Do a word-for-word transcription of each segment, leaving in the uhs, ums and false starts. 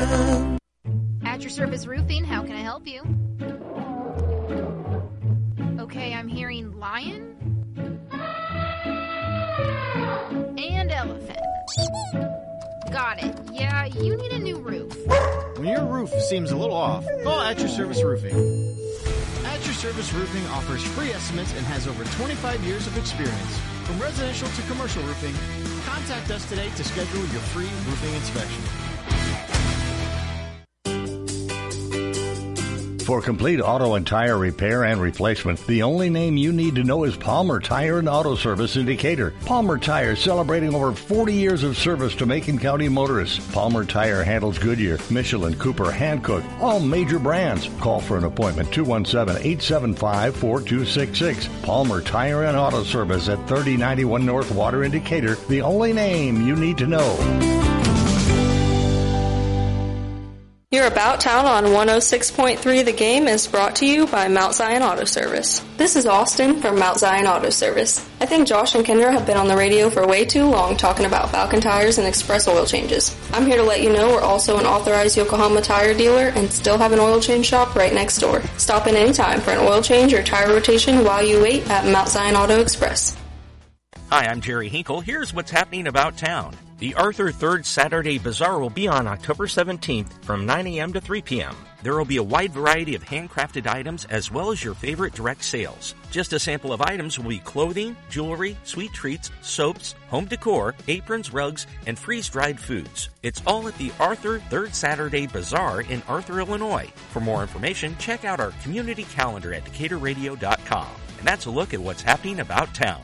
Roofing. At Your Service Roofing, how can I help you? Okay, I'm hearing lion and elephant. Got it. Yeah, you need a new roof. When your roof seems a little off, call At Your Service Roofing. At Your Service Roofing offers free estimates and has over twenty-five years of experience. From residential to commercial roofing, contact us today to schedule your free roofing inspection. For complete auto and tire repair and replacement, the only name you need to know is Palmer Tire and Auto Service in Decatur. Palmer Tire, celebrating over forty years of service to Macon County motorists. Palmer Tire handles Goodyear, Michelin, Cooper, Hankook, all major brands. Call for an appointment, two one seven, eight seven five, four two six six. Palmer Tire and Auto Service at thirty ninety-one North Water in Decatur, the only name you need to know. Your About Town on one oh six point three The Game is brought to you by Mount Zion Auto Service. This is Austin from Mount Zion Auto Service. I think Josh and Kendra have been on the radio for way too long talking about Falcon tires and express oil changes. I'm here to let you know we're also an authorized Yokohama tire dealer and still have an oil change shop right next door. Stop in anytime for an oil change or tire rotation while you wait at Mount Zion Auto Express. Hi, I'm Jerry Hinkle. Here's what's happening about town. The Arthur third Saturday Bazaar will be on October seventeenth from nine a.m. to three p.m. There will be a wide variety of handcrafted items as well as your favorite direct sales. Just a sample of items will be clothing, jewelry, sweet treats, soaps, home decor, aprons, rugs, and freeze-dried foods. It's all at the Arthur third Saturday Bazaar in Arthur, Illinois. For more information, check out our community calendar at Decatur Radio dot com. And that's a look at what's happening about town.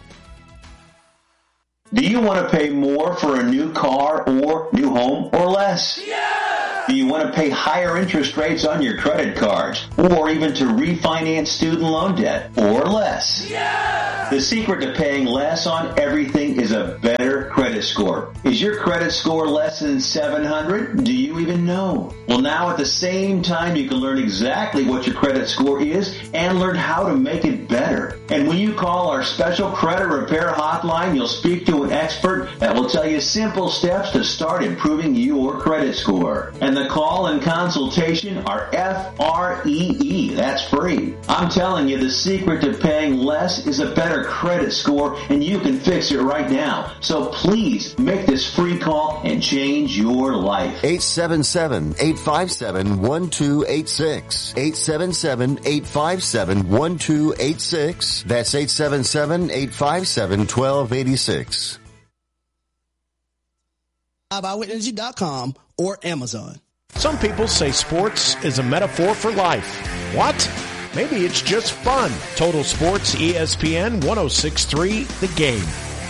Do you want to pay more for a new car or new home or less? Yeah! Do you want to pay higher interest rates on your credit cards or even to refinance student loan debt or less? Yeah! The secret to paying less on everything is a better credit score. Is your credit score less than seven hundred? Do you even know? Well, now at the same time, you can learn exactly what your credit score is and learn how to make it better. And when you call our special credit repair hotline, you'll speak to an expert that will tell you simple steps to start improving your credit score. And the call and consultation are F R E E. That's free. I'm telling you, the secret to paying less is a better credit score, and you can fix it right now. So please make this free call and change your life. eight seven seven, eight five seven, one two eight six. eight seven seven, eight five seven, one two eight six. That's eight seven seven, eight five seven, one two eight six. eyewitness dot com or Amazon. Some people say sports is a metaphor for life. What? Maybe it's just fun. Total Sports, E S P N, one oh six point three, The Game.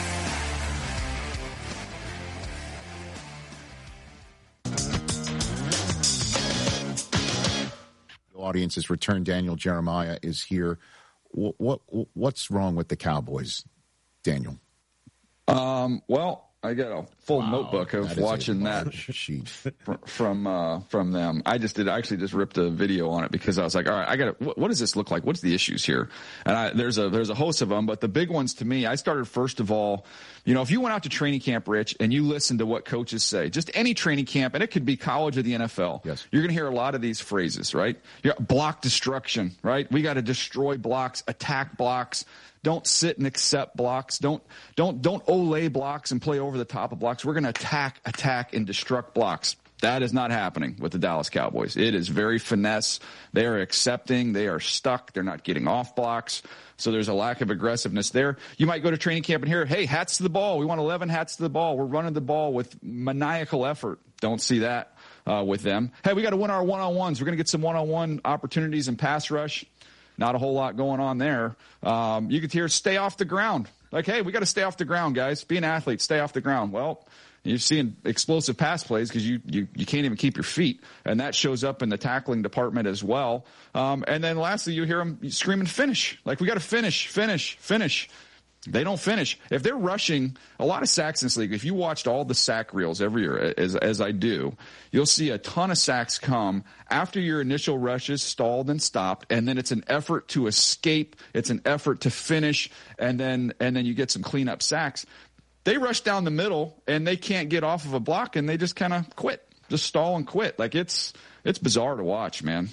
The audience has returned. Daniel Jeremiah is here. What, what What's wrong with the Cowboys, Daniel? Um, well, I got a full wow, notebook of that watching that sheet from uh, from them. I just did. I actually just ripped a video on it because I was like, all right, I got to. What, what does this look like? What's the issues here? And I, there's a there's a host of them, but the big ones to me, I started first of all. You know, if you went out to training camp, Rich, and you listen to what coaches say, just any training camp, and it could be college or the N F L. Yes. You're going to hear a lot of these phrases, right? You're, block destruction, right? We got to destroy blocks, attack blocks. Don't sit and accept blocks. Don't don't don't olay blocks and play over the top of blocks. We're going to attack, attack, and destruct blocks. That is not happening with the Dallas Cowboys. It is very finesse. They are accepting. They are stuck. They're not getting off blocks. So there's a lack of aggressiveness there. You might go to training camp and hear, hey, hats to the ball. We want eleven hats to the ball. We're running the ball with maniacal effort. Don't see that uh, with them. Hey, we got to win our one-on-ones. We're going to get some one-on-one opportunities in pass rush. Not a whole lot going on there. Um, you could hear stay off the ground. Like, hey, we got to stay off the ground, guys. Be an athlete. Stay off the ground. Well, you're seeing explosive pass plays because you, you, you can't even keep your feet. And that shows up in the tackling department as well. Um, and then lastly, you hear them screaming finish. Like, we got to finish, finish, finish. They don't finish. If they're rushing, a lot of sacks in this league, if you watched all the sack reels every year, as, as I do, you'll see a ton of sacks come after your initial rushes stalled and stopped, and then it's an effort to escape, it's an effort to finish, and then and then you get some cleanup sacks. They rush down the middle, and they can't get off of a block, and they just kind of quit. just stall and quit. Like it's it's bizarre to watch, man.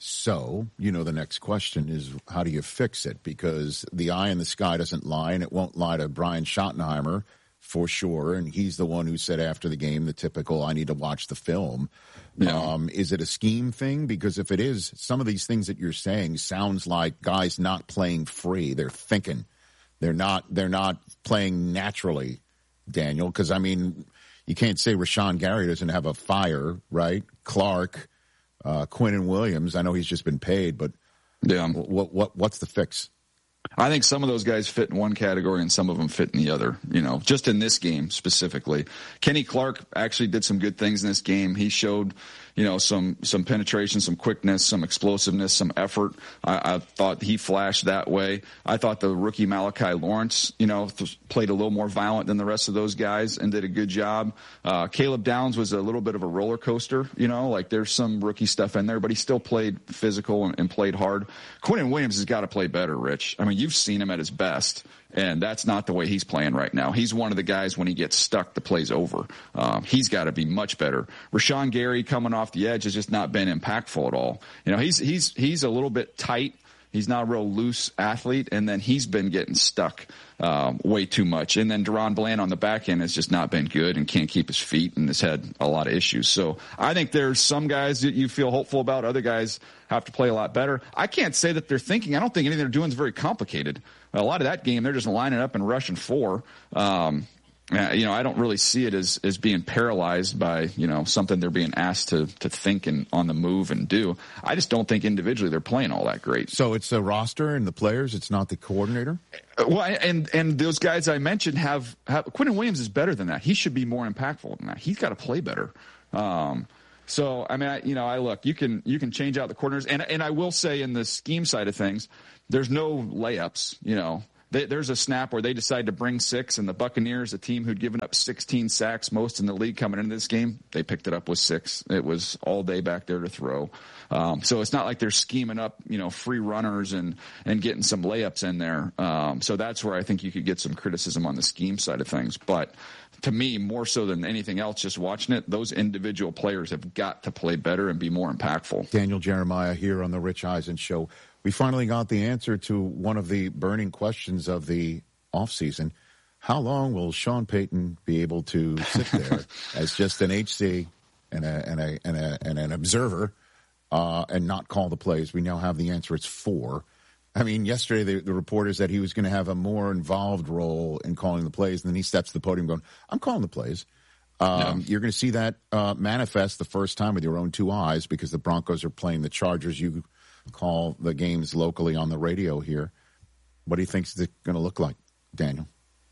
So, you know, the next question is, how do you fix it? Because the eye in the sky doesn't lie, and it won't lie to Brian Schottenheimer for sure. And he's the one who said after the game, the typical, I need to watch the film. Yeah. Um, is it a scheme thing? Because if it is, some of these things that you're saying sounds like guys not playing free. They're thinking. They're not, they're not playing naturally, Daniel. Because, I mean, you can't say Rashawn Gary doesn't have a fire, right? Clark. Uh, Quinnen Williams, I know he's just been paid, but yeah, what what what's the fix? I think some of those guys fit in one category and some of them fit in the other, you know, just in this game specifically. Kenny Clark actually did some good things in this game. He showed, you know, some, some penetration, some quickness, some explosiveness, some effort. I, I thought he flashed that way. I thought the rookie Malachi Lawrence, you know, th- played a little more violent than the rest of those guys and did a good job. Uh, Caleb Downs was a little bit of a roller coaster, you know, like there's some rookie stuff in there, but he still played physical and, and played hard. Quinnen Williams has got to play better, Rich. I mean, you've seen him at his best. And that's not the way he's playing right now. He's one of the guys, when he gets stuck, the play's over. Um, he's got to be much better. Rashawn Gary coming off the edge has just not been impactful at all. You know, he's he's he's a little bit tight. He's not a real loose athlete, and then he's been getting stuck um, way too much. And then Deron Bland on the back end has just not been good and can't keep his feet and has had a lot of issues. So I think there's some guys that you feel hopeful about. Other guys have to play a lot better. I can't say that they're thinking. I don't think anything they're doing is very complicated. A lot of that game, they're just lining up and rushing four. Um, Uh, you know, I don't really see it as, as being paralyzed by, you know, something they're being asked to, to think and on the move and do. I just don't think individually they're playing all that great. So it's the roster and the players. It's not the coordinator. Well, and, and those guys I mentioned have, have Quinnen Williams is better than that. He should be more impactful than that. He's got to play better. Um, so, I mean, I, you know, I look, you can, you can change out the corners, and, and I will say in the scheme side of things, there's no layups, you know. They, there's a snap where they decide to bring six, and the Buccaneers, a team who'd given up sixteen sacks, most in the league coming into this game, they picked it up with six. It was all day back there to throw. Um, so it's not like they're scheming up, you know, free runners and, and getting some layups in there. Um, so that's where I think you could get some criticism on the scheme side of things. But to me, more so than anything else, just watching it, those individual players have got to play better and be more impactful. Daniel Jeremiah here on the Rich Eisen Show. We finally got the answer to one of the burning questions of the offseason. How long will Sean Payton be able to sit there as just an H C and, a, and, a, and, a, and an observer uh, and not call the plays? We now have the answer. It's four. I mean, yesterday the, the reporters said he was going to have a more involved role in calling the plays, and then he steps to the podium going, I'm calling the plays. Um, yeah. You're going to see that uh, manifest the first time with your own two eyes because the Broncos are playing the Chargers. You call the games locally on the radio here. What do you think is it going to look like, Daniel?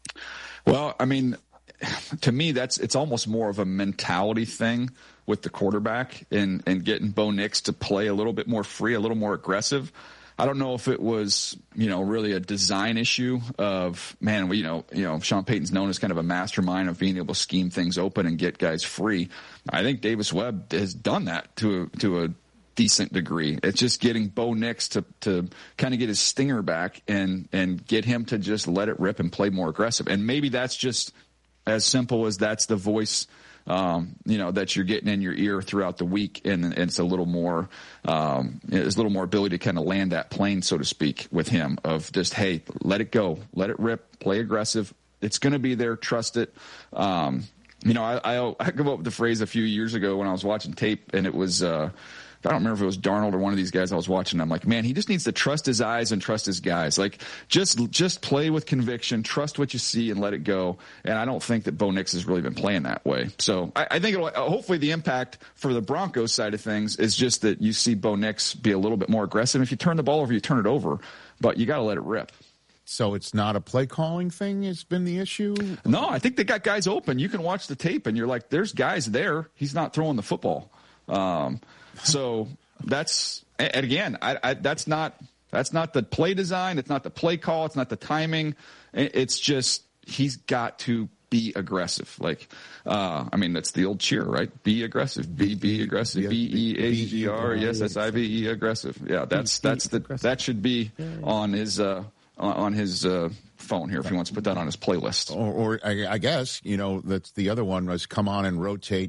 Well, I mean, to me, that's it's almost more of a mentality thing with the quarterback and, and getting Bo Nix to play a little bit more free, a little more aggressive. I don't know if it was, you know, really a design issue of, man, we, you know, you know, Sean Payton's known as kind of a mastermind of being able to scheme things open and get guys free. I think Davis Webb has done that to a, to a decent degree. It's just getting Bo Nix to, to kind of get his stinger back and, and get him to just let it rip and play more aggressive. And maybe that's just as simple as that's the voice, um, you know, that you're getting in your ear throughout the week. And, and it's a little more, um, there's a little more ability to kind of land that plane, so to speak, with him of just, hey, let it go, let it rip, play aggressive. It's going to be there. Trust it. Um, you know, I, I, I came up with the phrase a few years ago when I was watching tape, and it was, uh, I don't remember if it was Darnold or one of these guys I was watching. I'm like, man, he just needs to trust his eyes and trust his guys. Like, just just play with conviction, trust what you see, and let it go. And I don't think that Bo Nix has really been playing that way. So I, I think it'll, hopefully the impact for the Broncos side of things is just that you see Bo Nix be a little bit more aggressive. If you turn the ball over, you turn it over, but you got to let it rip. So it's not a play calling thing has been the issue? No, I think they got guys open. You can watch the tape, and you're like, there's guys there. He's not throwing the football. Um, So that's, and again, I, I, that's not that's not the play design. It's not the play call. It's not the timing. It's just he's got to be aggressive. Like, uh, I mean, that's the old cheer, right? Be aggressive. Be be aggressive. B E A G R E S S I V E aggressive. Yeah, that's that's the that should be on his uh, on his uh, phone here if he wants to put that on his playlist. Or, or I, I guess you know that's the other one was come on and rotate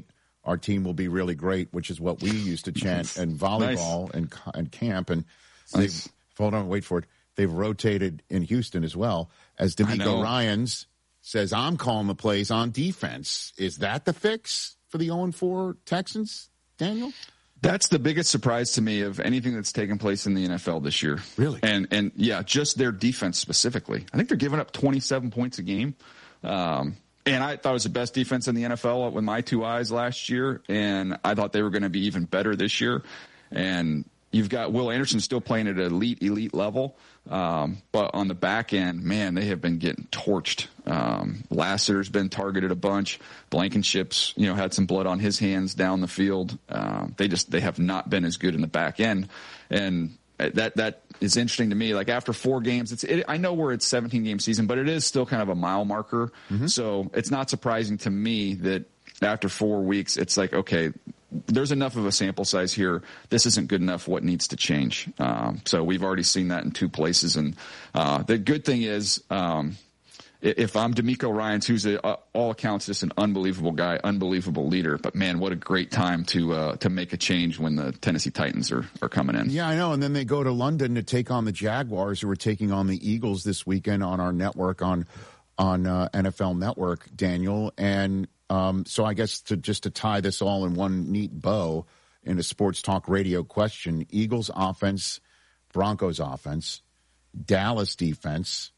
our team will be really great, which is what we used to chant in volleyball nice. and, and camp. And nice. they've, hold on, wait for it. They've rotated in Houston as well, as D'Amico Ryans says, I'm calling the plays on defense. Is that the fix for the oh and four Texans, Daniel? That's the biggest surprise to me of anything that's taken place in the N F L this year. Really? And, and yeah, just their defense specifically. I think they're giving up twenty-seven points a game. Um, and I thought it was the best defense in the N F L with my two eyes last year. And I thought they were going to be even better this year. And you've got Will Anderson still playing at an elite, elite level. Um, but on the back end, man, they have been getting torched. Um, Lassiter's been targeted a bunch. Blankenship's, you know, had some blood on his hands down the field. Uh, they just, they have not been as good in the back end. And that, that is interesting to me. Like after four games, it's, it, I know we're at seventeen game season, but it is still kind of a mile marker. Mm-hmm. So it's not surprising to me that after four weeks, it's like, okay, there's enough of a sample size here. This isn't good enough. What needs to change? Um, so we've already seen that in two places. And uh, the good thing is, um, if I'm D'Amico Ryans, who's a, uh, all accounts just an unbelievable guy, unbelievable leader, but man, what a great time to uh, to make a change when the Tennessee Titans are, are coming in. Yeah, I know. And then they go to London to take on the Jaguars, who are taking on the Eagles this weekend on our network, on on uh, N F L Network, Daniel. And um, so I guess to just to tie this all in one neat bow in a sports talk radio question, Eagles offense, Broncos offense, Dallas defense,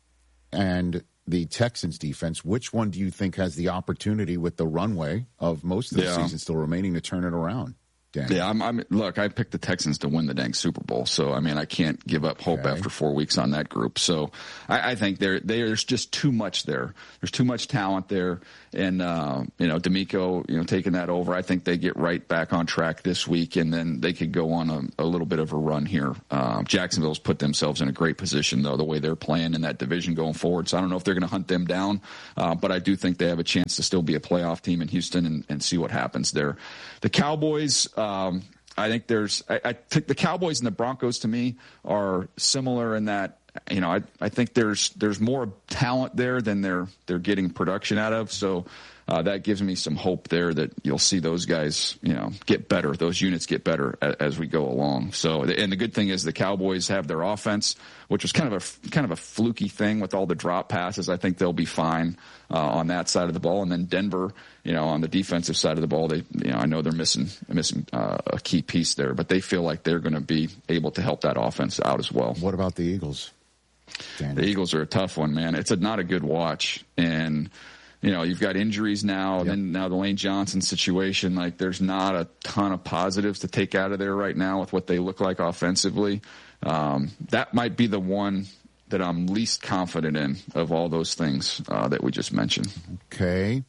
and the Texans defense, which one do you think has the opportunity with the runway of most of the yeah. season still remaining to turn it around? Daniel. Yeah, I'm, I'm, look, I picked the Texans to win the dang Super Bowl. So, I mean, I can't give up hope okay. after four weeks on that group. So I, I think there, there's just too much there. There's too much talent there. And, uh, you know, D'Amico, you know, taking that over, I think they get right back on track this week, and then they could go on a, a little bit of a run here. Um, Jacksonville's put themselves in a great position, though, the way they're playing in that division going forward. So I don't know if they're going to hunt them down, uh, but I do think they have a chance to still be a playoff team in Houston and, and see what happens there. The Cowboys, um, I think there's, I, I think the Cowboys and the Broncos to me are similar in that, you know, I, I think there's, there's more talent there than they're, they're getting production out of. So, uh, that gives me some hope there that you'll see those guys, you know, get better. Those units get better as, as we go along. So, and the good thing is the Cowboys have their offense, which was kind of a, kind of a fluky thing with all the drop passes. I think they'll be fine, uh, on that side of the ball. And then Denver, you know, on the defensive side of the ball, they, you know, I know they're missing, missing, uh, a key piece there, but they feel like they're going to be able to help that offense out as well. What about the Eagles? Daniel. The Eagles are a tough one, man. It's a, not a good watch. And, you know, you've got injuries now, yep. and then now the Lane Johnson situation. Like, there's not a ton of positives to take out of there right now with what they look like offensively. Um, that might be the one that I'm least confident in of all those things uh, that we just mentioned. Okay.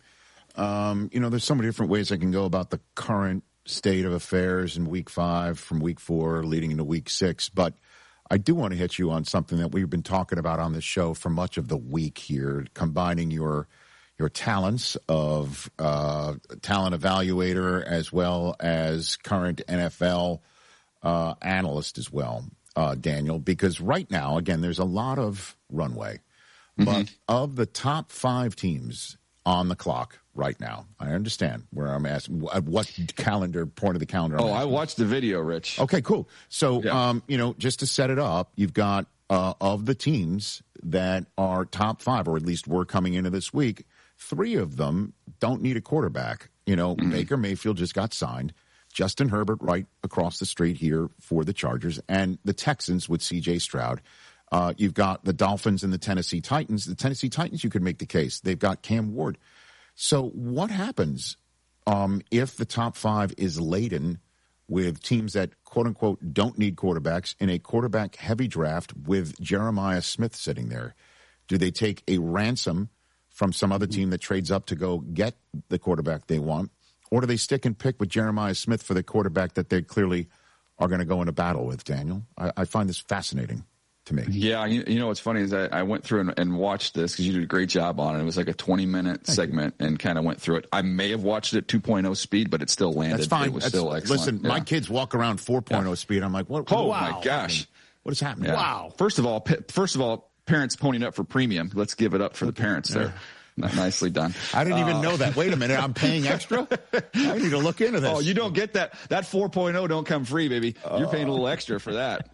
Um, you know, there's so many different ways I can go about the current state of affairs in week five from week four leading into week six, but I do want to hit you on something that we've been talking about on the show for much of the week here, combining your your talents of uh, talent evaluator as well as current N F L uh, analyst as well, uh, Daniel, because right now, again, there's a lot of runway. Mm-hmm. But of the top five teams on the clock right now, I understand where I'm asking at what calendar point of the calendar. I'm oh, asking. I watched the video, Rich. Okay, cool. So, yeah. um, you know, just to set it up, you've got uh, of the teams that are top five, or at least were coming into this week, three of them don't need a quarterback. You know, mm-hmm. Baker Mayfield just got signed. Justin Herbert right across the street here for the Chargers, and the Texans with C J Stroud. Uh, you've got the Dolphins and the Tennessee Titans. The Tennessee Titans, you could make the case. They've got Cam Ward. So what happens um, if the top five is laden with teams that, quote-unquote, don't need quarterbacks in a quarterback-heavy draft with Jeremiah Smith sitting there? Do they take a ransom from some other team that trades up to go get the quarterback they want? Or do they stick and pick with Jeremiah Smith for the quarterback that they clearly are going to go into battle with, Daniel? I, I find this fascinating to me. Yeah, you, you know what's funny is I, I went through and, and watched this because you did a great job on it. It was like a twenty-minute segment you. and kind of went through it. I may have watched it at two point oh speed, but it still landed. That's fine. It was That's, still excellent. Listen, yeah. my kids walk around four point oh yeah. speed. I'm like, what? Oh, wow. my gosh. What is happening? Yeah. Wow. First of all, first of all, parents ponying up for premium. Let's give it up for the parents there. Nicely done. I didn't even uh, know that. Wait a minute. I'm paying extra? I need to look into this. Oh, you don't get that. That four point oh don't come free, baby. You're paying a little extra for that.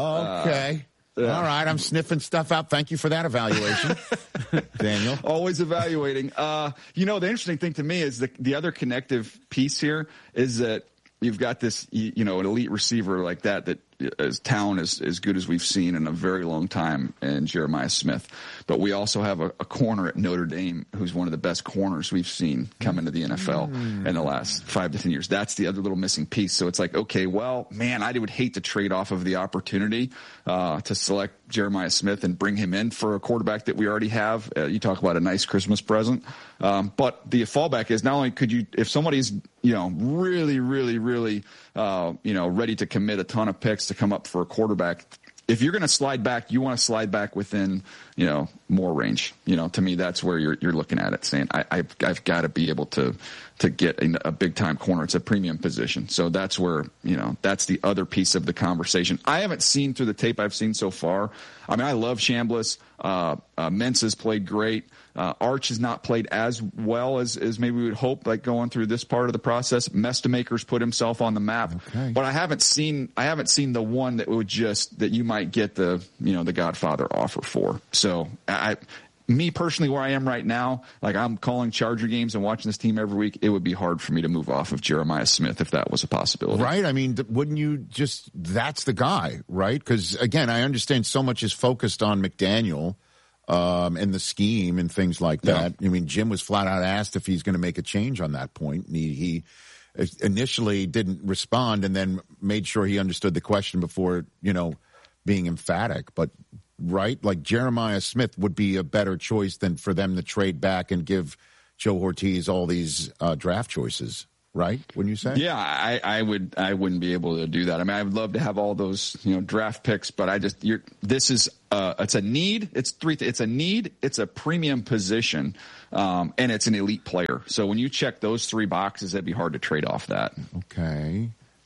Okay. Uh, yeah. All right. I'm sniffing stuff out. Thank you for that evaluation, Daniel. Always evaluating. Uh, you know, the interesting thing to me is the, the other connective piece here is that you've got this, you know, an elite receiver like that, that is talent is as good as we've seen in a very long time in Jeremiah Smith. But we also have a, a corner at Notre Dame who's one of the best corners we've seen come into the N F L mm. in the last five to ten years. That's the other little missing piece. So it's like, okay, well, man, I would hate to trade off of the opportunity uh, to select Jeremiah Smith and bring him in for a quarterback that we already have. Uh, you talk about a nice Christmas present. Um, but the fallback is not only could you, if somebody's, you know, really, really, really, uh, you know, ready to commit a ton of picks to come up for a quarterback, if you're going to slide back, you want to slide back within, you know, more range. You know, to me, that's where you're you're looking at it, saying I, I've I've got to be able to to get a, a big time corner. It's a premium position, so that's where you know that's the other piece of the conversation. I haven't seen through the tape I've seen so far. I mean, I love Chambliss. Uh, uh, Mensa's played great. Uh, Arch has not played as well as, as maybe we would hope, like going through this part of the process. Mestamaker's put himself on the map, okay. But I haven't seen, I haven't seen the one that would just, that you might get the, you know, the Godfather offer for. So I, me personally, where I am right now, like I'm calling Charger games and watching this team every week, it would be hard for me to move off of Jeremiah Smith if that was a possibility. Right. I mean, wouldn't you just, that's the guy, right? Because again, I understand so much is focused on McDaniel. Um, and the scheme and things like that. Yeah. I mean, Jim was flat out asked if he's going to make a change on that point. And he, he initially didn't respond and then made sure he understood the question before, you know, being emphatic. But, right, like Jeremiah Smith would be a better choice than for them to trade back and give Joe Ortiz all these uh, draft choices. Right? Wouldn't you say? Yeah, I, I would. I wouldn't be able to do that. I mean, I would love to have all those, you know, draft picks, but I just. You're, this is. Uh, it's a need. It's three. It's a need. It's a premium position, um, and it's an elite player. So when you check those three boxes, it'd be hard to trade off that. Okay.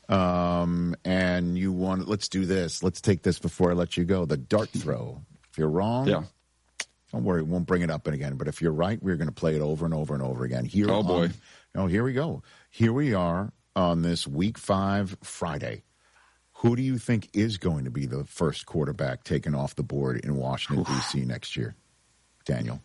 Um, and you want? Let's do this. Let's take this before I let you go. The dart throw. If you're wrong, yeah. Don't worry, we won't bring it up again. But if you're right, we're going to play it over and over and over again. Here. Oh boy. On, oh, here we go. Here we are on this week five Friday. Who do you think is going to be the first quarterback taken off the board in Washington, D C next year? Daniel.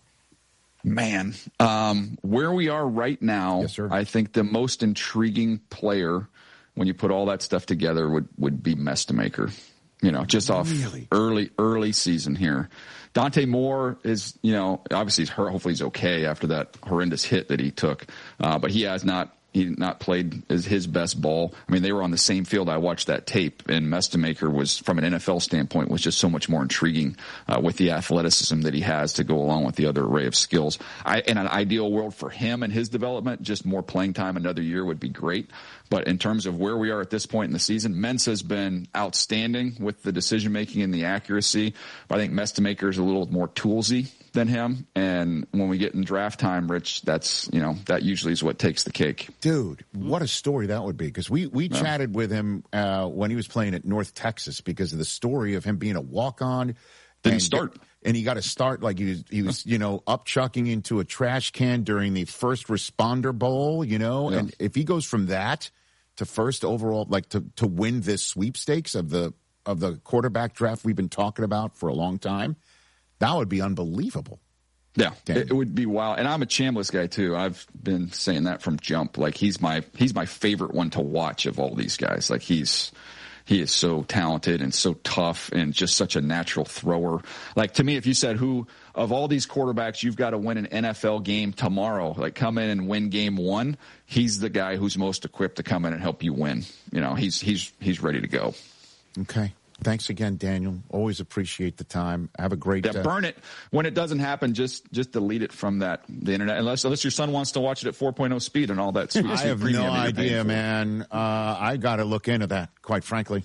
Man, um, where we are right now, yes, sir. I think the most intriguing player, when you put all that stuff together, would, would be Mestamaker. You know, just off really? early, early season here. Dante Moore is, you know, obviously he's hurt. Hopefully he's okay after that horrendous hit that he took. Uh, but he has not, he not played as his best ball. I mean, they were on the same field. I watched that tape, and Mestamaker was, from an N F L standpoint, was just so much more intriguing uh, with the athleticism that he has to go along with the other array of skills. I, in an ideal world for him and his development, just more playing time another year would be great. But in terms of where we are at this point in the season, Mensa's been outstanding with the decision-making and the accuracy. But I think Mestamaker is a little more toolsy than him. And when we get in draft time, Rich, that's, you know, that usually is what takes the cake. Dude, what a story that would be. Because we, we yeah. chatted with him uh, when he was playing at North Texas because of the story of him being a walk-on. Didn't and start. Get, and he got to start like he was, he was, you know, up chucking into a trash can during the first responder bowl, you know. Yeah. And if he goes from that to first overall, like to, to win this sweepstakes of the of the quarterback draft we've been talking about for a long time, that would be unbelievable. Yeah, it, it would be wild. And I'm a Chambliss guy too. I've been saying that from jump. Like he's my he's my favorite one to watch of all these guys. Like he's he is so talented and so tough and just such a natural thrower. Like to me, if you said who of all these quarterbacks you've got to win an N F L game tomorrow, like come in and win game one, he's the guy who's most equipped to come in and help you win. You know, he's he's he's ready to go. Okay. Thanks again, Daniel. Always appreciate the time. Have a great day. Yeah, burn it. When it doesn't happen, just just delete it from that the internet. Unless unless your son wants to watch it at four point oh speed and all that sweet, I sweet have premium no idea, man. Uh, I got to look into that, quite frankly.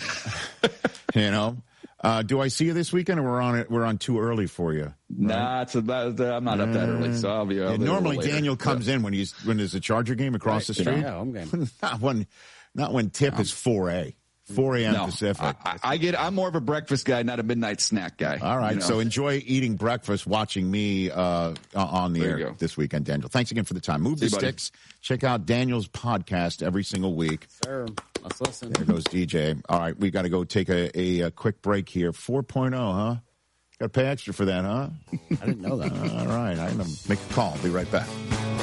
You know, uh, do I see you this weekend, or we're on it? We're on too early for you. Right? Nah, it's about, I'm not up that early, so I'll be. I'll yeah, be normally, later. Daniel comes yeah. in when he's when there's a Charger game across right. the street. Yeah, home game. not when, not when tip wow. is four A. four a.m. No, Pacific. I, I get. I'm more of a breakfast guy, not a midnight snack guy. All right. You know? So enjoy eating breakfast, watching me uh, on the There air you go. this weekend, Daniel. Thanks again for the time. Move See the you, buddy. sticks. Check out Daniel's podcast every single week. Sir, let's listen. There goes D J. All right. We got to go take a, a, a quick break here. four point oh, huh? Got to pay extra for that, huh? I didn't know that. All right. I'm going to make a call. Be right back.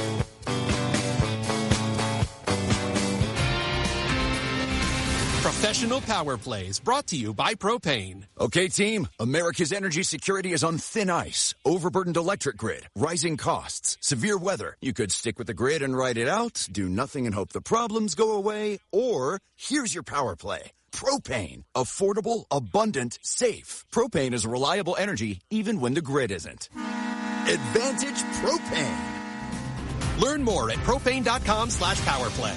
Professional Power Plays brought to you by Propane. Okay, team, America's energy security is on thin ice. Overburdened electric grid, rising costs, severe weather. You could stick with the grid and ride it out, do nothing and hope the problems go away, or here's your power play. Propane. Affordable, abundant, safe. Propane is reliable energy even when the grid isn't. Advantage Propane. Learn more at propane.com slash powerplay.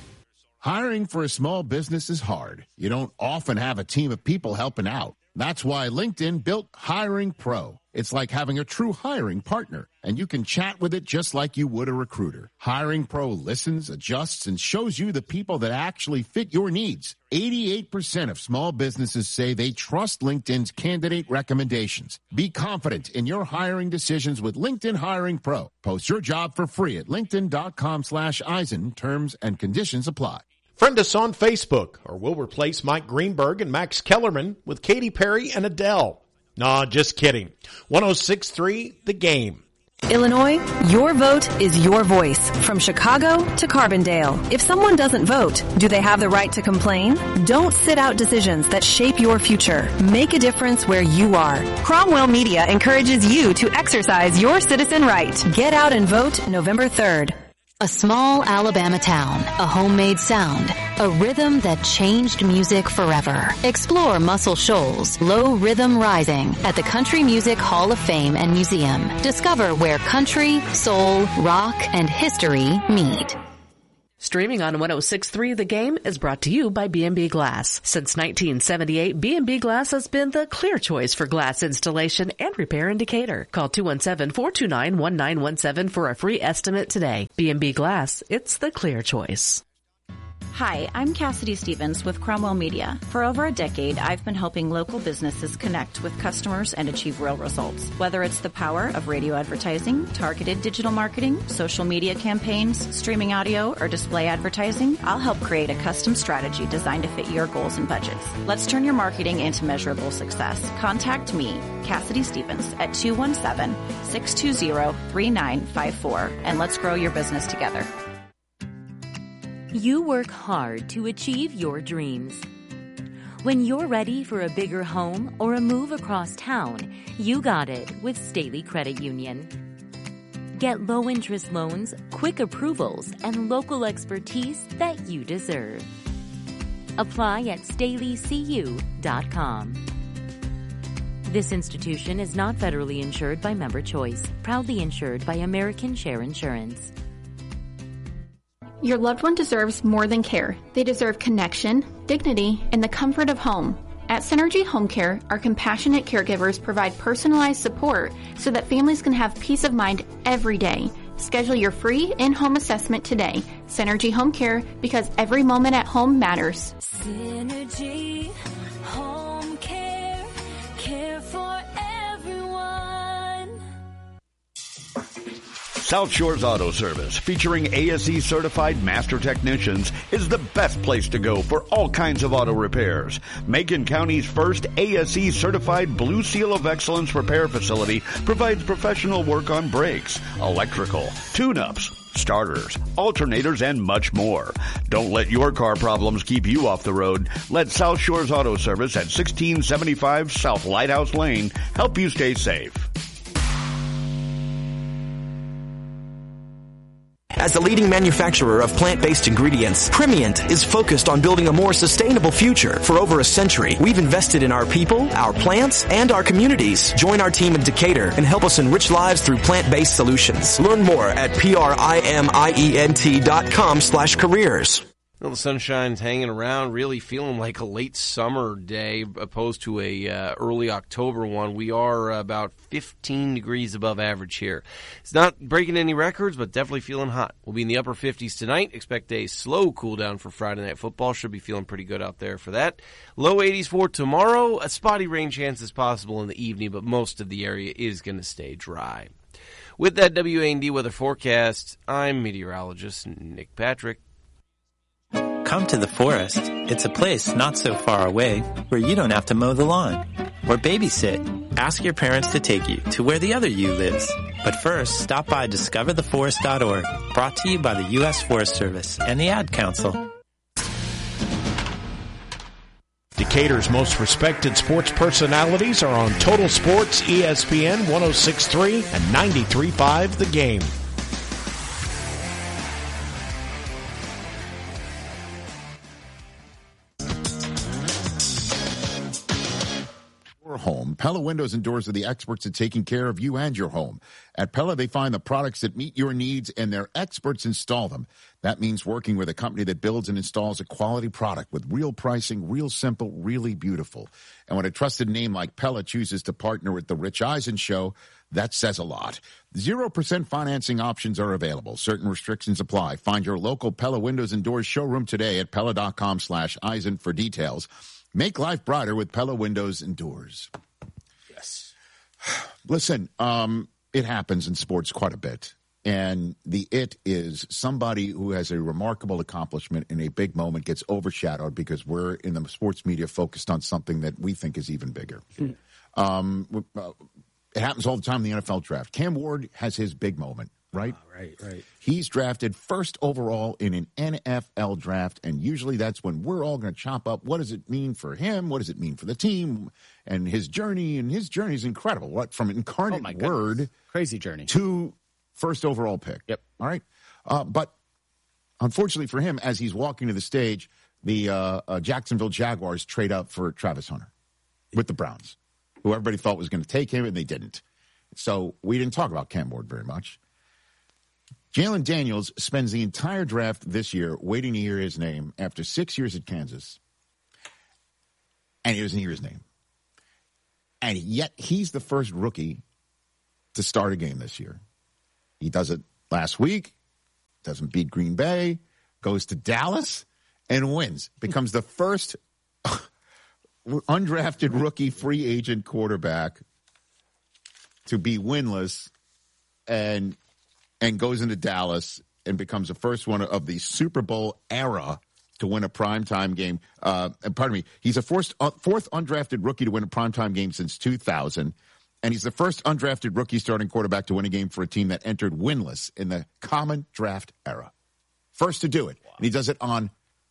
Hiring for a small business is hard. You don't often have a team of people helping out. That's why LinkedIn built Hiring Pro. It's like having a true hiring partner, and you can chat with it just like you would a recruiter. Hiring Pro listens, adjusts, and shows you the people that actually fit your needs. eighty-eight percent of small businesses say they trust LinkedIn's candidate recommendations. Be confident in your hiring decisions with LinkedIn Hiring Pro. Post your job for free at linkedin.com slash Eisen. Terms and conditions apply. Friend us on Facebook, or we'll replace Mike Greenberg and Max Kellerman with Katy Perry and Adele. Nah, just kidding. one oh six point three The Game. Illinois, your vote is your voice. From Chicago to Carbondale. If someone doesn't vote, do they have the right to complain? Don't sit out decisions that shape your future. Make a difference where you are. Cromwell Media encourages you to exercise your citizen right. Get out and vote November third. A small Alabama town, a homemade sound, a rhythm that changed music forever. Explore Muscle Shoals, Low Rhythm Rising at the Country Music Hall of Fame and Museum. Discover where country, soul, rock, and history meet. Streaming on one oh six point three The Game is brought to you by B and B Glass. Since nineteen seventy-eight, B and B Glass has been the clear choice for glass installation and repair in Decatur. Call two one seven, four two nine, one nine one seven for a free estimate today. B and B Glass, it's the clear choice. Hi, I'm Cassidy Stevens with Cromwell Media. For over a decade, I've been helping local businesses connect with customers and achieve real results. Whether it's the power of radio advertising, targeted digital marketing, social media campaigns, streaming audio, or display advertising, I'll help create a custom strategy designed to fit your goals and budgets. Let's turn your marketing into measurable success. Contact me, Cassidy Stevens, at two one seven, six two zero, three nine five four, and let's grow your business together. You work hard to achieve your dreams. When you're ready for a bigger home or a move across town, you got it with Staley Credit Union. Get low-interest loans, quick approvals, and local expertise that you deserve. Apply at staley c u dot com. This institution is not federally insured by Member Choice, proudly insured by American Share Insurance. Your loved one deserves more than care. They deserve connection, dignity, and the comfort of home. At Synergy Home Care, our compassionate caregivers provide personalized support so that families can have peace of mind every day. Schedule your free in-home assessment today. Synergy Home Care, because every moment at home matters. Synergy Home Care, care for everyone. South Shores Auto Service, featuring A S E certified master technicians, is the best place to go for all kinds of auto repairs. Macon County's first A S E certified Blue Seal of Excellence repair facility provides professional work on brakes, electrical, tune-ups, starters, alternators, and much more. Don't let your car problems keep you off the road. Let South Shores Auto Service at sixteen seventy-five South Lighthouse Lane help you stay safe. As the leading manufacturer of plant-based ingredients, Primient is focused on building a more sustainable future. For over a century, we've invested in our people, our plants, and our communities. Join our team in Decatur and help us enrich lives through plant-based solutions. Learn more at P R I M I E N T dot com slash careers. Well, the sunshine's hanging around, really feeling like a late summer day opposed to a uh, early October one. We are about fifteen degrees above average here. It's not breaking any records, but definitely feeling hot. We'll be in the upper fifties tonight. Expect a slow cool down for Friday Night Football. Should be feeling pretty good out there for that. Low eighties for tomorrow. A spotty rain chance is possible in the evening, but most of the area is going to stay dry. With that W A N D weather forecast, I'm meteorologist Nick Patrick. Come to the forest. It's a place not so far away where you don't have to mow the lawn or babysit. Ask your parents to take you to where the other you lives. But first, stop by discover the forest dot org, brought to you by the U S Forest Service and the Ad Council. Decatur's most respected sports personalities are on Total Sports E S P N one oh six point three and ninety-three point five The Game. Home. Pella Windows and Doors are the experts at taking care of you and your home. At Pella, they find the products that meet your needs and their experts install them. That means working with a company that builds and installs a quality product with real pricing, real simple, really beautiful. And when a trusted name like Pella chooses to partner with the Rich Eisen Show, that says a lot. Zero percent financing options are available. Certain restrictions apply. Find your local Pella Windows and Doors showroom today at Pella.com slash Eisen for details. Make life brighter with Pella Windows and Doors. Yes. Listen, um, it happens in sports quite a bit. And the it is somebody who has a remarkable accomplishment in a big moment gets overshadowed because we're in the sports media focused on something that we think is even bigger. um, uh, it happens all the time in the N F L draft. Cam Ward has his big moment. Right? Oh, right, right. He's drafted first overall in an N F L draft, and usually that's when we're all going to chop up what does it mean for him, what does it mean for the team, and his journey, and his journey is incredible. What, from incarnate oh word crazy journey to first overall pick. Yep. All right? Uh, but unfortunately for him, as he's walking to the stage, the uh, uh, Jacksonville Jaguars trade up for Travis Hunter with the Browns, who everybody thought was going to take him, and they didn't. So we didn't talk about Cam Ward very much. Jalen Daniels spends the entire draft this year waiting to hear his name after six years at Kansas, and he doesn't hear his name. And yet he's the first rookie to start a game this year. He does it last week, doesn't beat Green Bay, goes to Dallas, and wins. Becomes the first undrafted rookie free agent quarterback to be winless and and goes into Dallas and becomes the first one of the Super Bowl era to win a primetime game. Uh, pardon me. He's a fourth, uh, fourth undrafted rookie to win a primetime game since two thousand. And he's the first undrafted rookie starting quarterback to win a game for a team that entered winless in the common draft era. First to do it. Wow. And he does it on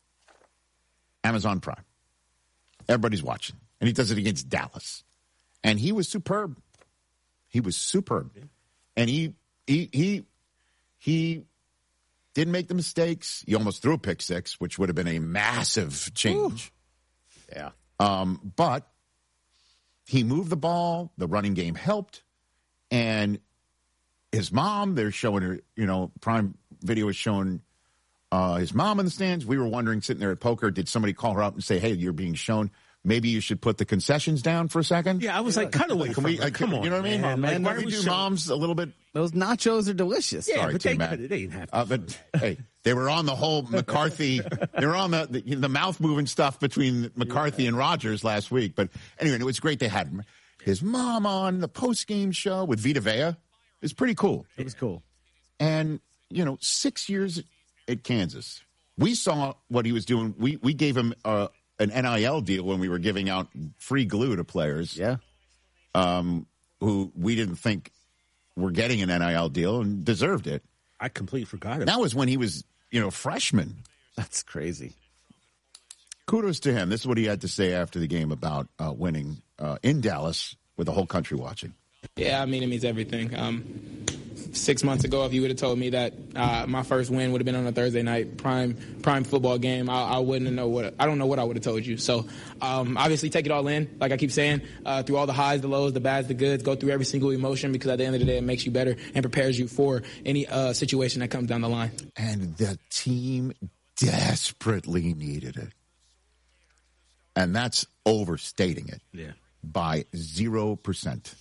Amazon Prime. Everybody's watching. And he does it against Dallas. And he was superb. He was superb. And he, he, he, he didn't make the mistakes. He almost threw a pick six, which would have been a massive change. Ooh. Yeah. Um, but he moved the ball. The running game helped. And his mom, they're showing her, you know, Prime Video is showing uh, his mom in the stands. We were wondering, sitting there at poker, did somebody call her up and say, hey, you're being shown? Maybe you should put the concessions down for a second? Yeah, I was like, cut away Can from we, her. like, Come on, you know what I mean? man. Like, Like, why why we we do show- moms a little bit? Those nachos are delicious. Yeah, Sorry, but they, T-Mac. they didn't have to. Uh, but hey, they were on the whole McCarthy. They were on the the, the mouth moving stuff between McCarthy and Rogers last week. But anyway, it was great. They had him, his mom on the post game show with Vita Vea. It was pretty cool. It was cool. And you know, six years at Kansas, we saw what he was doing. We we gave him uh, an N I L deal when we were giving out free glue to players. Yeah, um, who we didn't think were getting an N I L deal and deserved it. I completely forgot about That was when he was, you know, freshman. That's crazy. Kudos to him. This is what he had to say after the game about uh, winning uh, in Dallas with the whole country watching. Yeah, I mean, it means everything. Um, six months ago, if you would have told me that uh, my first win would have been on a Thursday night prime prime football game, I, I wouldn't know what I don't know what I would have told you. So, um, obviously, take it all in. Like I keep saying, uh, through all the highs, the lows, the bads, the goods, go through every single emotion because at the end of the day, it makes you better and prepares you for any uh, situation that comes down the line. And the team desperately needed it. And that's overstating it yeah. by zero percent.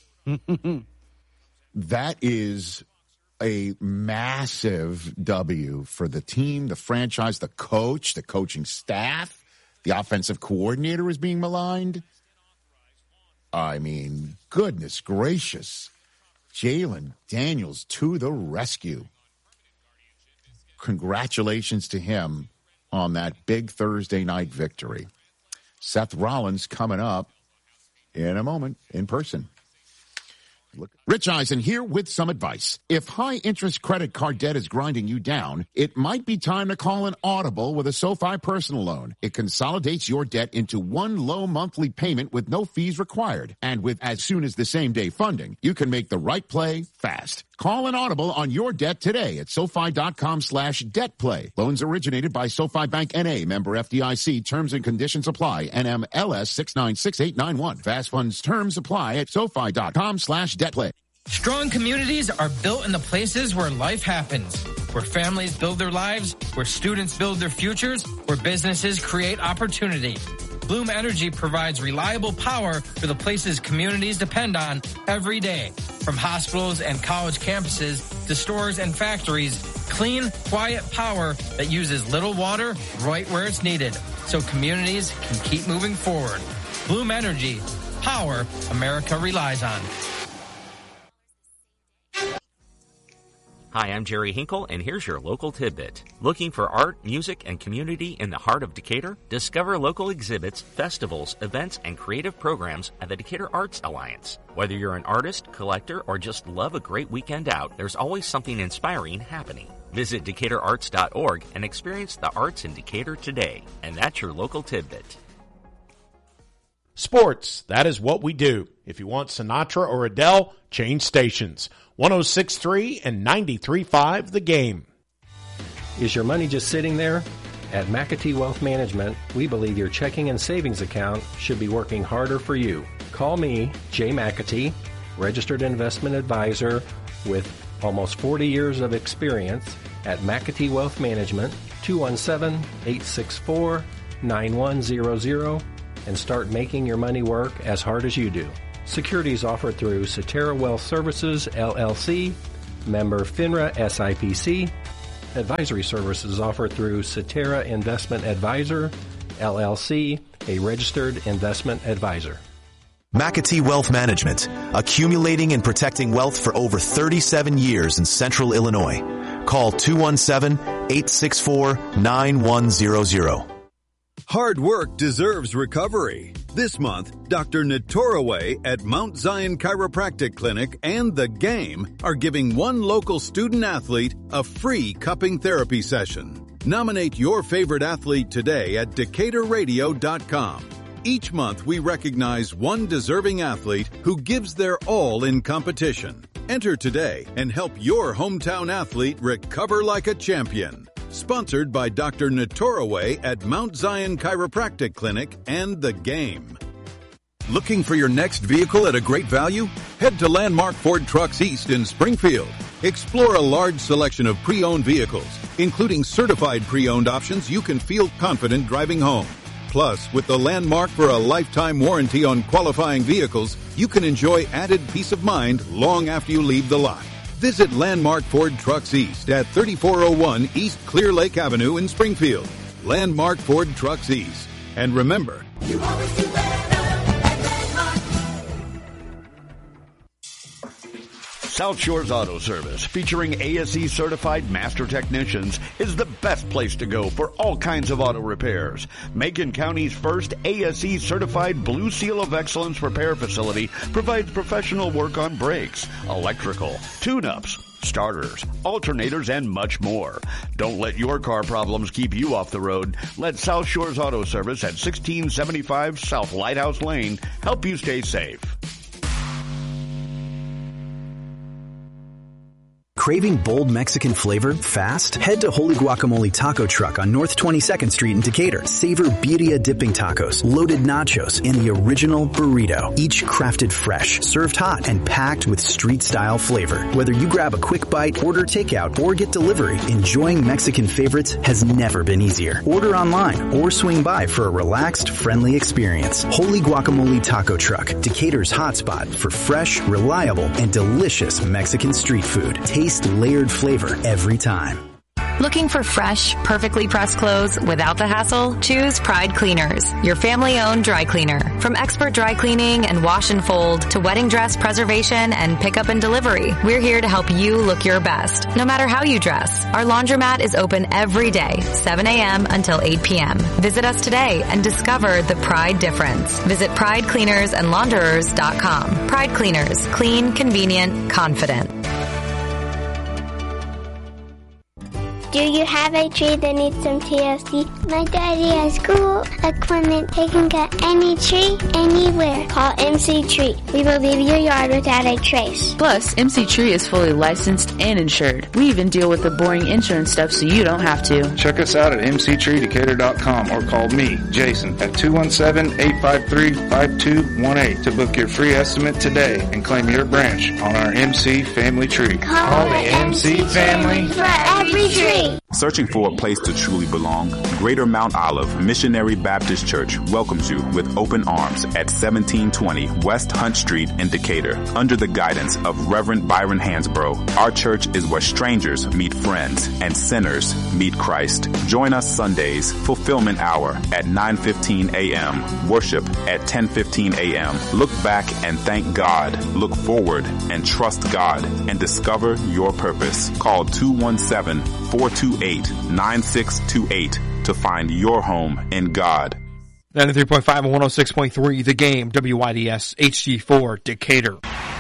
That is a massive W for the team, the franchise, the coach, the coaching staff. The offensive coordinator is being maligned. I mean, goodness gracious. Jalen Daniels to the rescue. Congratulations to him on that big Thursday night victory. Seth Rollins coming up in a moment in person. Look. Rich Eisen here with some advice. If high-interest credit card debt is grinding you down, it might be time to call an Audible with a SoFi personal loan. It consolidates your debt into one low monthly payment with no fees required. And with as soon as the same-day funding, you can make the right play fast. Call an Audible on your debt today at SoFi.com slash debt play. Loans originated by SoFi Bank N A, member F D I C. Terms and conditions apply. N M L S six nine six eight nine one. Fast funds terms apply at SoFi.com slash debt play. Strong communities are built in the places where life happens, where families build their lives, where students build their futures, where businesses create opportunity. Bloom Energy provides reliable power for the places communities depend on every day. From hospitals and college campuses to stores and factories, clean, quiet power that uses little water right where it's needed so communities can keep moving forward. Bloom Energy, power America relies on. Hi, I'm Jerry Hinkle, and here's your local tidbit. Looking for art, music, and community in the heart of Decatur? Discover local exhibits, festivals, events, and creative programs at the Decatur Arts Alliance. Whether you're an artist, collector, or just love a great weekend out, there's always something inspiring happening. Visit Decatur Arts dot org and experience the arts in Decatur today. And that's your local tidbit. Sports, that is what we do. If you want Sinatra or Adele, change stations. one oh six point three and ninety-three point five The Game. Is your money just sitting there? At McAtee Wealth Management, we believe your checking and savings account should be working harder for you. Call me, Jay McAtee, registered investment advisor with almost forty years of experience at McAtee Wealth Management, two one seven, eight six four, nine one zero zero, and start making your money work as hard as you do. Securities offered through Cetera Wealth Services, L L C, member FINRA S I P C. Advisory services offered through Cetera Investment Advisor, L L C, a registered investment advisor. McAtee Wealth Management, accumulating and protecting wealth for over thirty-seven years in central Illinois. Call two one seven, eight six four, nine one zero zero. Hard work deserves recovery. This month, Doctor Natoraway at Mount Zion Chiropractic Clinic and The Game are giving one local student athlete a free cupping therapy session. Nominate your favorite athlete today at Decatur Radio dot com. Each month, we recognize one deserving athlete who gives their all in competition. Enter today and help your hometown athlete recover like a champion. Sponsored by Doctor Natoraway at Mount Zion Chiropractic Clinic and The Game. Looking for your next vehicle at a great value? Head to Landmark Ford Trucks East in Springfield. Explore a large selection of pre-owned vehicles, including certified pre-owned options you can feel confident driving home. Plus, with the Landmark for a lifetime warranty on qualifying vehicles, you can enjoy added peace of mind long after you leave the lot. Visit Landmark Ford Trucks East at thirty-four oh one East Clear Lake Avenue in Springfield. Landmark Ford Trucks East. And remember, you always do better at Landmark. South Shores Auto Service, featuring A S E certified master technicians, is the best place to go for all kinds of auto repairs. Macon County's first A S E certified Blue Seal of Excellence repair facility provides professional work on brakes, electrical, tune-ups, starters, alternators, and much more. Don't let your car problems keep you off the road. Let South Shores Auto Service at sixteen seventy-five South Lighthouse Lane help you stay safe. Craving bold Mexican flavor fast? Head to Holy Guacamole Taco Truck on North twenty-second Street in Decatur. Savor birria dipping tacos, loaded nachos, and the original burrito. Each crafted fresh, served hot, and packed with street-style flavor. Whether you grab a quick bite, order takeout, or get delivery, enjoying Mexican favorites has never been easier. Order online or swing by for a relaxed, friendly experience. Holy Guacamole Taco Truck, Decatur's hotspot for fresh, reliable, and delicious Mexican street food. Taste layered flavor every time. Looking for fresh, perfectly pressed clothes without the hassle? Choose Pride Cleaners, your family-owned dry cleaner. From expert dry cleaning and wash and fold to wedding dress preservation and pickup and delivery, we're here to help you look your best, no matter how you dress. Our laundromat is open every day, seven a.m. until eight p.m. Visit us today and discover the Pride difference. Visit pride cleaners and launderers dot com. Pride Cleaners, clean, convenient, confident. Do you have a tree that needs some T L C? My daddy has cool equipment. They can get any tree, anywhere. Call M C Tree. We will leave your yard without a trace. Plus, M C Tree is fully licensed and insured. We even deal with the boring insurance stuff so you don't have to. Check us out at m c tree decatur dot com or call me, Jason, at two one seven, eight five three, five two one eight to book your free estimate today and claim your branch on our M C Family Tree. Call, Call the M C Family for every tree. Searching for a place to truly belong? Greater Mount Olive Missionary Baptist Church welcomes you with open arms at seventeen twenty West Hunt Street in Decatur. Under the guidance of Reverend Byron Hansbrough, our church is where strangers meet friends and sinners meet Christ. Join us Sundays, Fulfillment Hour at nine fifteen a.m., worship at ten fifteen a.m. Look back and thank God. Look forward and trust God and discover your purpose. Call two one seven, four two eight, nine six two eight to find your home in God. ninety-three point five and one oh six point three, The Game, W Y D S, H D four, Decatur.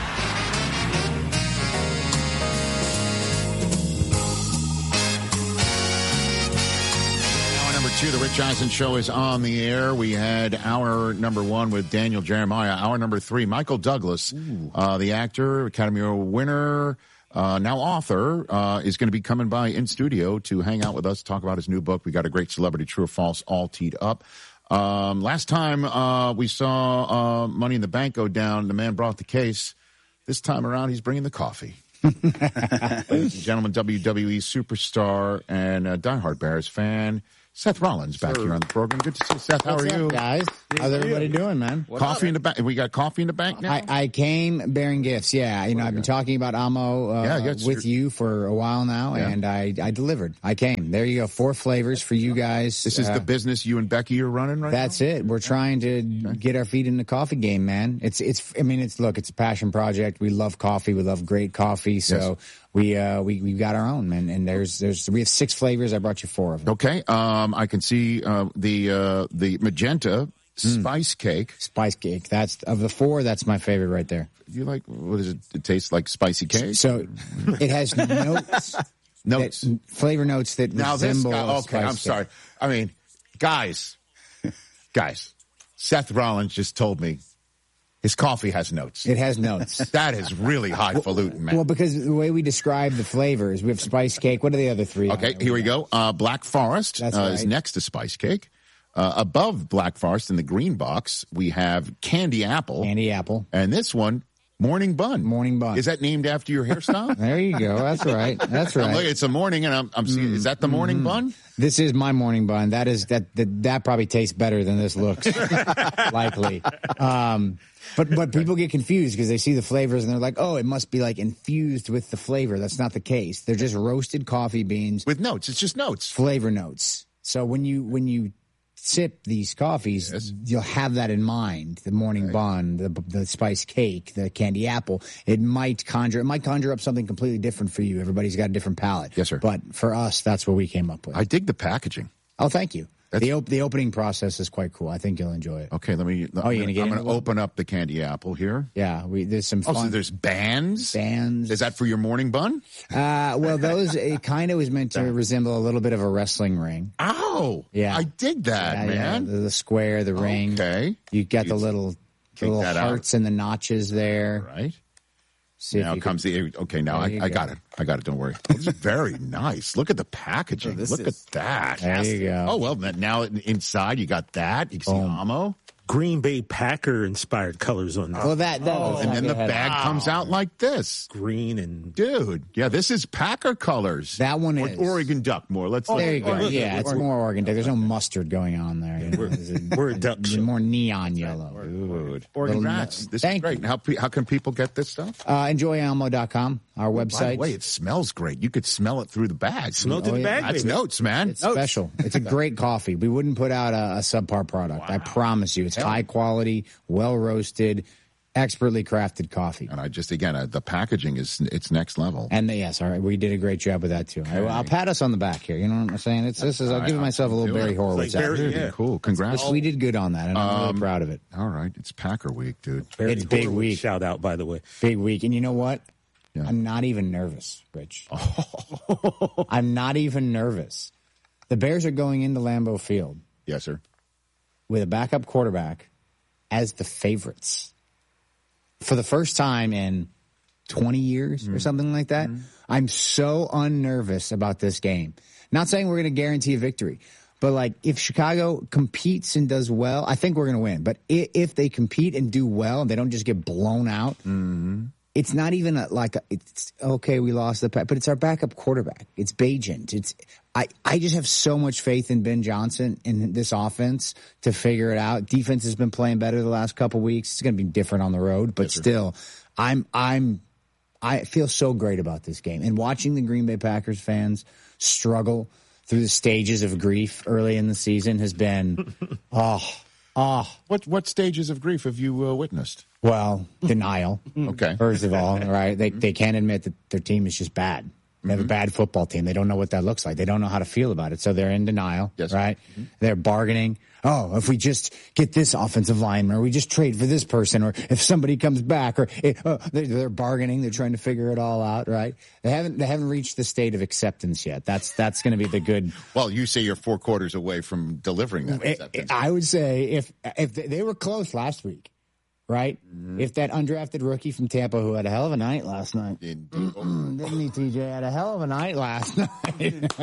Hour number two, The Rich Eisen Show is on the air. We had hour number one with Daniel Jeremiah. Hour number three, Michael Douglas, uh, the actor, Academy Award winner, Uh, now author, uh, is going to be coming by in studio to hang out with us, talk about his new book. We got a great celebrity, True or False, all teed up. Um, last time, uh, we saw, uh, Money in the Bank go down. The man brought the case. This time around, he's bringing the coffee. Ladies and gentlemen, W W E superstar and uh, diehard Bears fan, Seth Rollins, back Sir. here on the program. Good to see you, Seth. How What's are you? up, guys? How's everybody doing, man? Coffee in the bank. We got coffee in the bank now? I, I came bearing gifts, yeah. You know, I've been talking about Amo uh, Yeah, yeah, it's with true. you for a while now, Yeah. and I, I delivered. I came. There you go. Four flavors for you guys. This is Uh, the business you and Becky are running right That's it. We're trying to get our feet in the coffee game, man. It's, it's, I mean, it's, look, it's a passion project. We love coffee. We love great coffee. So Yes. we, uh, we, we've got our own, man. And there's, there's, we have six flavors. I brought you four of them. Okay. Um, I can see, uh, the, uh, the magenta spice cake. Spice cake. That's, of the four, that's my favorite right there. You like, what does it, it taste like spicy cake? So it has notes. Notes. that- flavor notes that Now this resemble guy, a okay, spice I'm cake. sorry. I mean, guys, guys, Seth Rollins just told me his coffee has notes. It has notes. That is really highfalutin, man. Well, because the way we describe the flavors, we have spice cake. What are the other three? Okay, here we go. Uh, Black Forest uh, That's is right. next to spice cake. Uh, above Black Forest in the green box, we have candy apple. Candy apple. And this one, morning bun. Morning bun. Is that named after your hairstyle? There you go. That's right. That's I'm right. looking- it's a morning, and I'm, I'm seeing. Is that the morning Mhm. bun? This is my morning bun. That is that that, that probably tastes better than this looks. Likely. Um, but but people get confused because they see the flavors and they're like, oh, it must be like infused with the flavor. That's not the case. They're just roasted coffee beans with notes. It's just notes. Flavor notes. So when you when you sip these coffees, you'll have that in mind. The morning bun, the the spice cake, the candy apple. It might conjure it might conjure up something completely different for you. Everybody's got a different palate. Yes, sir. But for us, that's what we came up with. I dig the packaging. Oh, thank you. The op- the opening process is quite cool. I think you'll enjoy it. Okay, let me. Oh, you're gonna get I'm into going to it? open up the candy apple here. Yeah, we there's some Oh, fun. so there's bands. Bands. Is that for your morning bun? Uh, well, those it kind of was meant to resemble a little bit of a wrestling ring. Oh, yeah, I dig that, Yeah, man. yeah, the, the square, the ring. Okay, you got the little, the kick little that out. hearts and the notches there. Right. See if now you comes can- the okay. Now There I, you I go. got it. I got it. Don't worry. This is very nice. Look at the packaging. Oh, this Look is- at that. There you go. Oh well. Now inside you got that. You can see ammo. Green Bay Packer inspired colors on that. Well, that, that Oh, and then the bag comes out like this. Green and dude. Yeah, this is Packer colors. That one or, is Oregon Duck more. Let's Oh, look. there you go. Look, Yeah, look, it's look. more Oregon Duck. There's no mustard going on there. You know? We're, we're duck more neon yellow. Dude. Little Congrats. nu- This Thank is great. How, pe- how can people get this stuff? Uh, enjoy almo dot com, our By website. the way, it smells great. You could smell it through the bag. Smell it through the bag, That's baby. notes, man. It's special. It's a great coffee. We wouldn't put out a, a subpar product. I promise you. It's high quality, well roasted, expertly crafted coffee. And I just, again, uh, the packaging is it's next level. And the, yes, all right, we did a great job with that too. I, I'll pat us on the back here. You know what I'm saying? It's this is. I'll give myself a little Barry Horowitz. Like out. Barry, yeah. Cool. Congrats. We did good on that, and I'm really Um, proud of it. All right, it's Packer week, dude. It's big week. Shout out, by the way. Big week. And you know what? I'm not even nervous, Rich. I'm not even nervous. The Bears are going into Lambeau Field. Yes, sir. With a backup quarterback as the favorites. For the first time in twenty years or something like that. I'm so unnervous about this game. Not saying we're going to guarantee a victory. But, like, if Chicago competes and does well, I think we're going to win. But if, if they compete and do well and they don't just get blown out, it's not even a, like, a, it's okay, we lost the pack, but it's our backup quarterback. It's Bagent. It's I, I just have so much faith in Ben Johnson in this offense to figure it out. Defense has been playing better the last couple weeks. It's going to be different on the road, but still, I'm I'm I feel so great about this game. And watching the Green Bay Packers fans struggle through the stages of grief early in the season has been, oh, oh. What what stages of grief have you uh, witnessed? Well, denial. Okay. First of all, right? They they can't admit that their team is just bad. They have a bad football team. They don't know what that looks like. They don't know how to feel about it. So they're in denial, right? They're bargaining. Oh, if we just get this offensive lineman, or we just trade for this person, or if somebody comes back, or it, oh, they're, they're bargaining. They're trying to figure it all out, right? They haven't they haven't reached the state of acceptance yet. That's that's going to be the good. Well, you say you're four quarters away from delivering that acceptance. I would say if if they, they were close last week. Right? If that undrafted rookie from Tampa who had a hell of a night last night. Didn't he, T J? Had a hell of a night last night.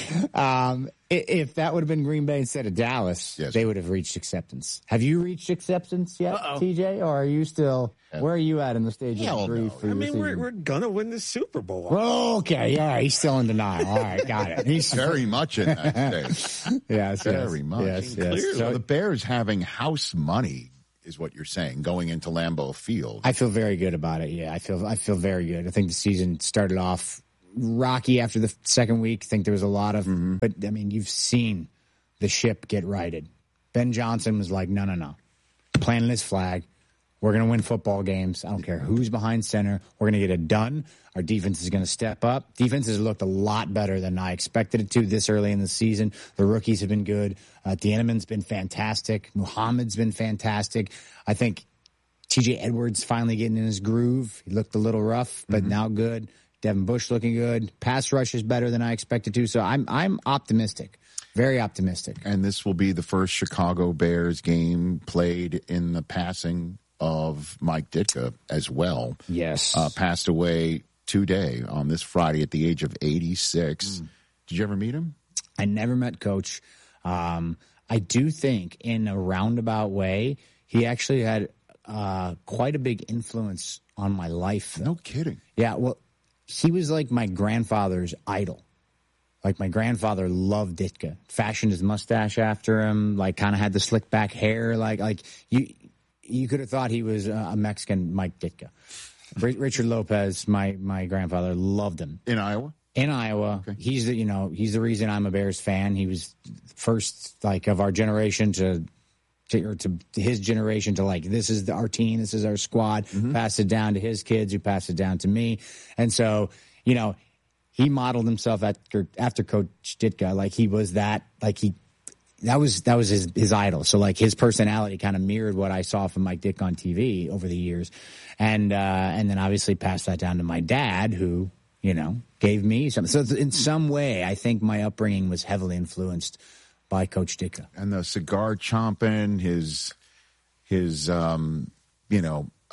um, i- if that would have been Green Bay instead of Dallas, they would have reached acceptance. Have you reached acceptance yet, Uh-oh. T J? Or are you still, where are you at in the stage Hell of grief? no. for I your mean, we're, season? we're gonna win the Super Bowl. Well, okay, yeah, he's still in denial. All right, got it. He's very much in that stage. Yes, Very yes, much. yes, yes. So So- the Bears having house money is what you're saying, going into Lambeau Field. I feel very good about it. Yeah, I feel I feel very good. I think the season started off rocky after the second week. I think there was a lot of, but I mean, you've seen the ship get righted. Ben Johnson was like, no, no, no, planting his flag. We're going to win football games. I don't care who's behind center. We're going to get it done. Our defense is going to step up. Defense has looked a lot better than I expected it to this early in the season. The rookies have been good. Uh, Tieleman's been fantastic. Muhammad's been fantastic. I think T J Edwards finally getting in his groove. He looked a little rough, but now good. Devin Bush looking good. Pass rush is better than I expected to. So I'm I'm optimistic. Very optimistic. And this will be the first Chicago Bears game played in the passing of Mike Ditka as well. Yes. Uh, passed away today on this Friday at the age of eighty-six. Did you ever meet him? I never met Coach. Um, I do think in a roundabout way, he actually had uh, quite a big influence on my life. No kidding. Yeah, well, he was like my grandfather's idol. Like my grandfather loved Ditka, fashioned his mustache after him, like kind of had the slick back hair. Like like you you could have thought he was a Mexican Mike Ditka. Richard Lopez, my my grandfather, loved him. In Iowa? In Iowa. He's the you know, he's the reason I'm a Bears fan. He was first like of our generation to to, or to his generation to like, this is the, our team, this is our squad, pass it down to his kids who pass it down to me. And so, you know, he modeled himself after, after Coach Ditka. Like he was that, like he, that was, that was his, his idol. So like his personality kind of mirrored what I saw from Mike Ditka on T V over the years. And, uh, and then obviously passed that down to my dad who, you know, gave me something. So in some way, I think my upbringing was heavily influenced by Coach Ditka. And the cigar chomping, his, his, um, you know,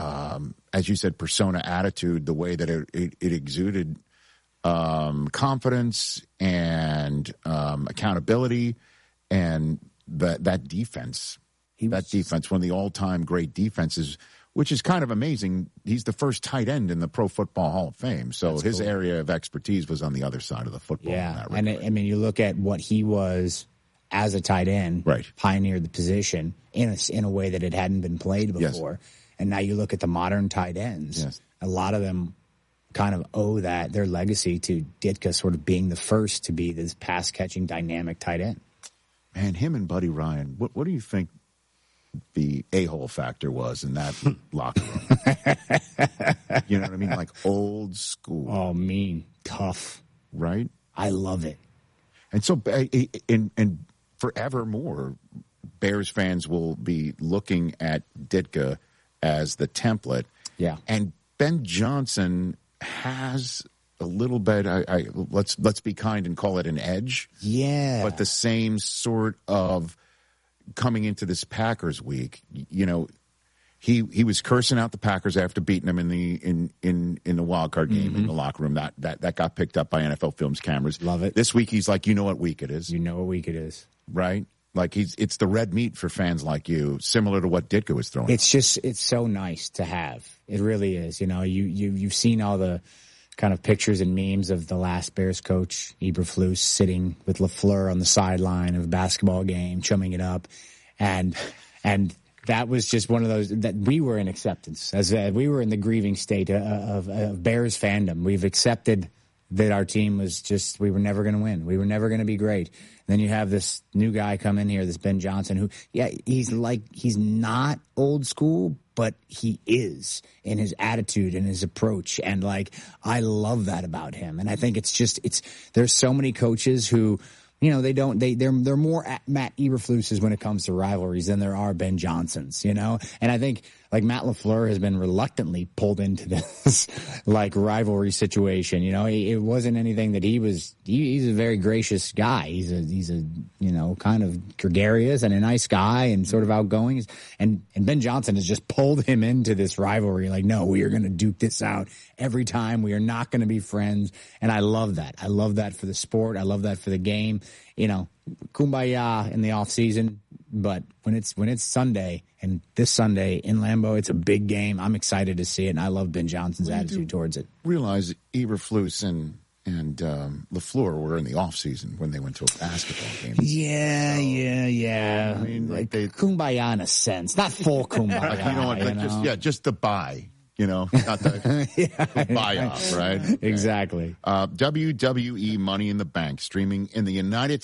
um, as you said, persona, attitude, the way that it, it, it exuded um, confidence and um, accountability, and that that defense, that defense, one of the all-time great defenses, which is kind of amazing. He's the first tight end in the Pro Football Hall of Fame, so That's his cool. area of expertise was on the other side of the football. Yeah, in that and regard. I mean, you look at what he was as a tight end, right? Pioneered the position in a, in a way that it hadn't been played before. Yes. And now you look at the modern tight ends. Yes. A lot of them kind of owe that their legacy to Ditka sort of being the first to be this pass catching dynamic tight end. Man, him and Buddy Ryan. What what do you think the a-hole factor was in that locker room? You know what I mean? Like old school. Oh, mean, tough. Right? I love it. And so, and, and forevermore, Bears fans will be looking at Ditka as the template. Yeah. And Ben Johnson has a little bit, I, I let's let's be kind and call it an edge. Yeah. But the same sort of coming into this Packers week, you know, he he was cursing out the Packers after beating them in the in in, in the wild card game mm-hmm. in the locker room. That that that got picked up by N F L Films cameras. Love it. This week he's like, you know what week it is. You know what week it is. Right? Like he's it's the red meat for fans like you, similar to what Ditka was throwing. It's just it's so nice to have. It really is. You know, you you you've seen all the kind of pictures and memes of the last Bears coach, Eberflus, sitting with LaFleur on the sideline of a basketball game, chumming it up, and and that was just one of those that we were in acceptance as uh, we were in the grieving state of, of, of Bears fandom. We've accepted that our team was just, we were never going to win. We were never going to be great. And then you have this new guy come in here, this Ben Johnson, who, yeah, he's like, he's not old school, but he is in his attitude and his approach. And like, I love that about him. And I think it's just, it's, there's so many coaches who, you know, they don't, they, they're, they're more at Matt Eberflus's when it comes to rivalries than there are Ben Johnsons, you know? And I think, like, Matt LaFleur has been reluctantly pulled into this, like, rivalry situation, you know? It, it wasn't anything that he was, he, he's a very gracious guy. He's a, he's a, you know, kind of gregarious and a nice guy and sort of outgoing. And, and Ben Johnson has just pulled him into this rivalry, like, no, we are going to duke this out every time. We are not going to be friends. And I love that. I love that for the sport. I love that for the game. You know, kumbaya in the off season, but when it's when it's Sunday, and this Sunday in Lambeau, it's a big game. I'm excited to see it, and I love Ben Johnson's well, attitude towards it. Realize Eberflus and and um, LaFleur were in the off season when they went to a basketball game. Yeah, so, yeah, yeah. I mean, like they, kumbaya in a sense, not full kumbaya. Like, you know what? Like you know? Just, yeah, just the buy. You know, not the, yeah, the buy-off, right? Exactly. Uh, W W E Money in the Bank, streaming in the United